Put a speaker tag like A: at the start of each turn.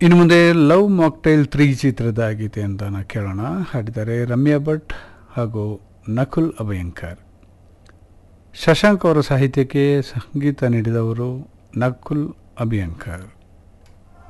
A: ಇನ್ನು ಮುಂದೆ love mocktail 3 ಚಿತ್ರದ ಗೀತೆಯನ್ನು ಕೇಳೋಣ. ಹಾಡಿದ್ದಾರೆ ರಮ್ಯಾ ಭಟ್ ಹಾಗೂ ನಕುಲ್ ಅಭಯಂಕರ್. ಶಶಾಂಕ್ ಅವರ ಸಾಹಿತ್ಯಕ್ಕೆ ಸಂಗೀತ ನೀಡಿದವರು ನಕುಲ್ ಅಭಯಂಕರ್.